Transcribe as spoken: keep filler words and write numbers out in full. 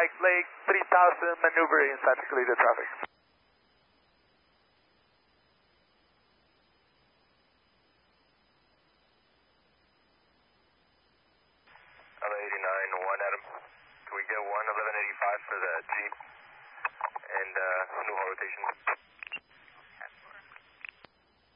Mike Lake three thousand maneuvering inside collider traffic. eighty-nine, one Adam. Can we get one eleven eighty-five for the Jeep and uh, new haul rotation?